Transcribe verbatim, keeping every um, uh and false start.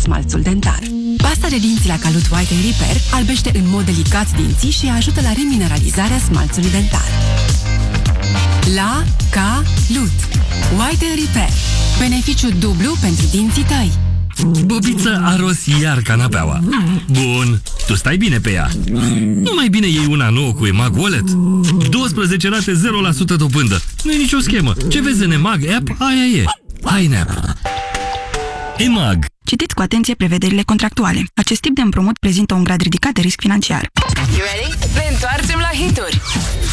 smalțul dentar. Pasta de dinți la Calut White and Repair albește în mod delicat dinții și ajută la remineralizarea smalțului dentar. La Calut White and Repair. Beneficiu dublu pentru dinții tăi. Bobiță a ros iar canapeaua. Bun, tu stai bine pe ea. Nu mai bine iei una nouă cu EMAG Wallet? douăsprezece rate zero la sută dobândă. Nu e nicio schemă. Ce vezi în EMAG App, aia e. Hai în app. EMAG. Citiți cu atenție prevederile contractuale. Acest tip de împrumut prezintă un grad ridicat de risc financiar. You ready? Ne întoarcem la hituri.